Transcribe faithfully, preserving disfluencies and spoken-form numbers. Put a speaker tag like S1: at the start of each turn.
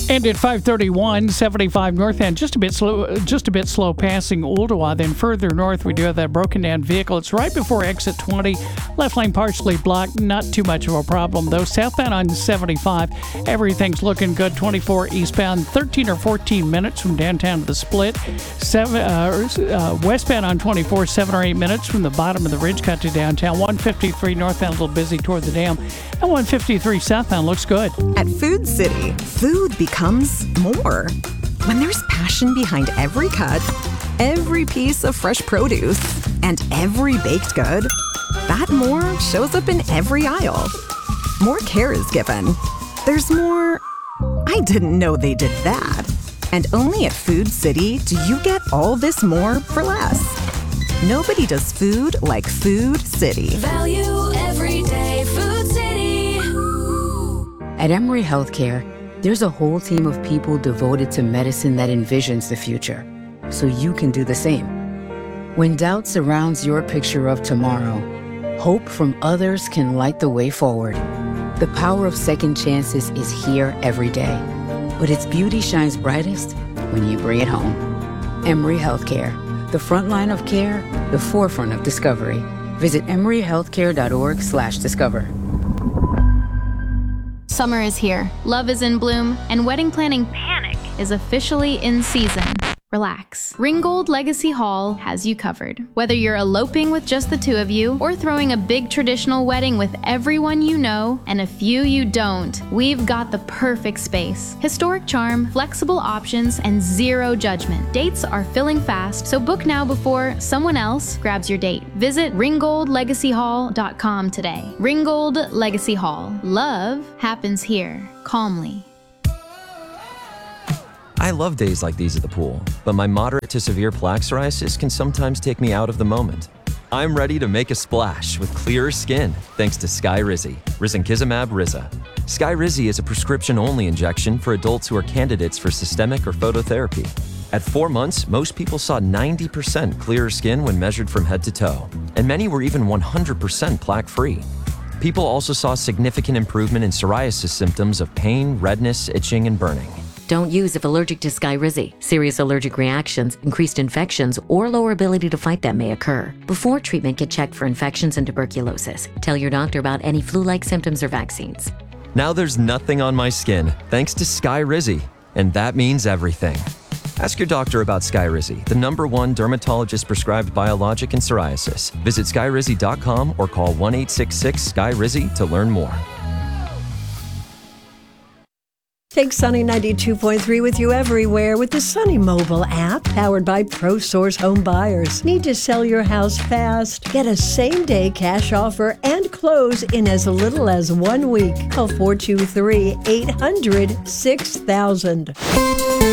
S1: And at five thirty-one, seventy-five north end, just a bit slow, just a bit slow passing Ooltewah. Then further north, we do have that broken down vehicle. It's right before exit twenty. Left lane partially blocked. Not too much of a problem though. Southbound on seventy-five, everything's looking good. twenty-four eastbound, thirteen or fourteen minutes from downtown to the split. Seven uh, uh, westbound on twenty-four, seven or eight minutes from the bottom of the ridge cut to downtown. one fifty-three northbound, a little busy toward the dam, and one fifty-three southbound looks good.
S2: At Food City, food becomes more when there's passion behind every cut, every piece of fresh produce, and every baked good. That more shows up in every aisle. More care is given. There's more, I didn't know they did that. And only at Food City do you get all this more for less. Nobody does food like Food City.
S3: Value every day, Food City.
S4: At Emory Healthcare, there's a whole team of people devoted to medicine that envisions the future, so you can do the same. When doubt surrounds your picture of tomorrow, hope from others can light the way forward. The power of second chances is here every day, but its beauty shines brightest when you bring it home. Emory Healthcare, the front line of care, the forefront of discovery. Visit emory healthcare dot org slash discover.
S5: Summer is here, love is in bloom, and wedding planning panic is officially in season. Relax. Ringgold Legacy Hall has you covered. Whether you're eloping with just the two of you or throwing a big traditional wedding with everyone you know and a few you don't, we've got the perfect space. Historic charm, flexible options, and zero judgment. Dates are filling fast, so book now before someone else grabs your date. Visit ringgold legacy hall dot com today. Ringgold Legacy Hall. Love happens here, calmly.
S6: I love days like these at the pool, but my moderate to severe plaque psoriasis can sometimes take me out of the moment. I'm ready to make a splash with clearer skin thanks to Skyrizi, risankizumab Riza. Skyrizi is a prescription-only injection for adults who are candidates for systemic or phototherapy. At four months, most people saw ninety percent clearer skin when measured from head to toe, and many were even one hundred percent plaque-free. People also saw significant improvement in psoriasis symptoms of pain, redness, itching, and burning.
S7: Don't use if allergic to Skyrizi. Serious allergic reactions, increased infections, or lower ability to fight them may occur. Before treatment, get checked for infections and tuberculosis. Tell your doctor about any flu-like symptoms or vaccines.
S6: Now there's nothing on my skin thanks to Skyrizi, and that means everything. Ask your doctor about Skyrizi, the number one dermatologist-prescribed biologic in psoriasis. Visit skyrizi dot com or call one eight six six Skyrizi to learn more.
S8: Take Sunny ninety-two point three with you everywhere with the Sunny mobile app powered by ProSource Home Buyers. Need to sell your house fast? Get a same-day cash offer and close in as little as one week. Call four two three, eight hundred, six thousand.